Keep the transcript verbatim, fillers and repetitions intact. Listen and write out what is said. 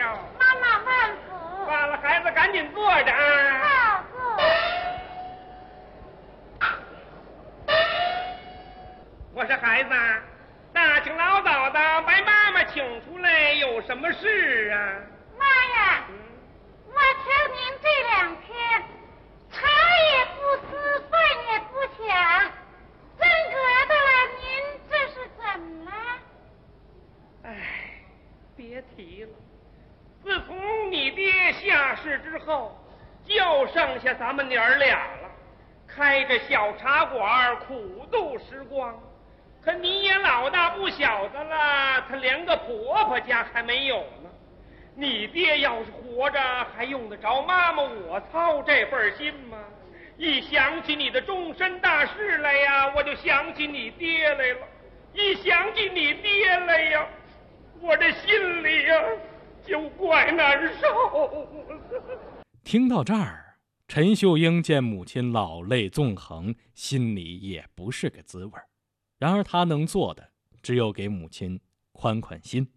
了。 妈妈慢扶。 完了，孩子赶紧坐着啊。 好，坐。 我说孩子，大清老早的把妈妈请出来，有什么事啊？ 妈呀， 嗯、 我瞧您这两天茶也不思，饭也不想，真格的了，您这是怎么了？ 哎，别提了，自从你爹下世之后，就剩下咱们娘儿俩了，开着小茶馆苦度时光。可你也老大不小的了，他连个婆婆家还没有呢。你爹要是活着，还用得着妈妈我操这份心吗？一想起你的终身大事来呀，我就想起你爹来了。一想起你爹来呀，我这心里呀就怪难受。 听到这儿，陈秀英见母亲老泪纵横，心里也不是个滋味。然而他能做的只有给母亲宽宽心。